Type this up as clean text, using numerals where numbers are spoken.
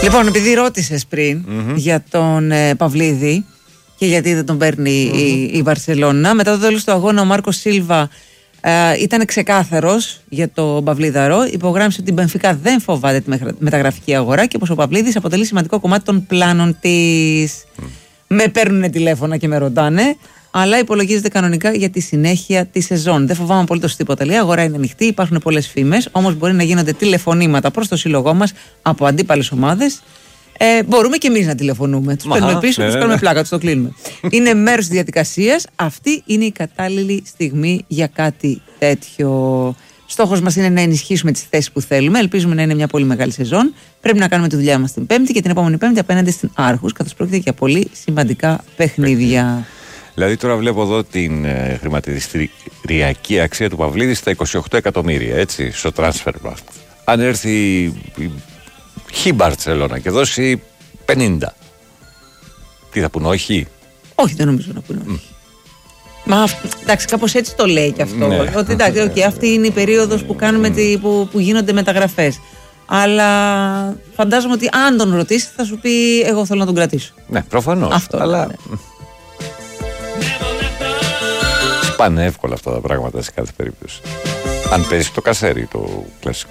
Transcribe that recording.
Λοιπόν, επειδή ρώτησες πριν για τον Παυλίδη και γιατί δεν τον παίρνει η Βαρσελόνα, μετά το τέλος του αγώνα ο Μάρκος Σίλβα ήταν ξεκάθαρος για τον Παυλίδαρο. Υπογράμμισε ότι η Μπενφίκα δεν φοβάται τη μεταγραφική αγορά και πως ο Παυλίδης αποτελεί σημαντικό κομμάτι των πλάνων της. Με παίρνουν τηλέφωνα και με ρωτάνε, αλλά υπολογίζεται κανονικά για τη συνέχεια τη σεζόν. Δεν φοβάμαι απολύτως τίποτα. Λέει, η αγορά είναι ανοιχτή, υπάρχουν πολλές φήμες, όμως μπορεί να γίνονται τηλεφωνήματα προς το σύλλογό μας από αντίπαλες ομάδες. Μπορούμε και εμείς να τηλεφωνούμε. Τους παίρνουμε πίσω, τους κάνουμε πλάκα, τους το κλείνουμε. Είναι μέρος της διαδικασίας. Αυτή είναι η κατάλληλη στιγμή για κάτι τέτοιο. Στόχος μας είναι να ενισχύσουμε τις θέσεις που θέλουμε. Ελπίζουμε να είναι μια πολύ μεγάλη σεζόν. Πρέπει να κάνουμε τη δουλειά μας την Πέμπτη και την επόμενη Πέμπτη απέναντι στην Άρχους, καθώς πρόκειται για πολύ σημαντικά παιχνίδια. Δηλαδή, τώρα βλέπω εδώ την χρηματιστηριακή αξία του Παυλίδη στα 28 εκατομμύρια, έτσι, στο Transfermarkt. Αν έρθει η Μπαρτσελόνα και δώσει 50, τι θα πούνε, όχι? Όχι, δεν νομίζω να πούνε όχι. Μα εντάξει, κάπως έτσι το λέει και αυτό. Ναι. Ότι εντάξει, αυτή είναι η περίοδος που, κάνουμε που γίνονται μεταγραφές. Αλλά φαντάζομαι ότι αν τον ρωτήσει θα σου πει εγώ θέλω να τον κρατήσω. Ναι, προφανώς. Αυτό, αλλά ναι. σπάνε εύκολα αυτά τα πράγματα σε κάθε περίπτωση. Αν παίζει το κασέρι το κλασικό.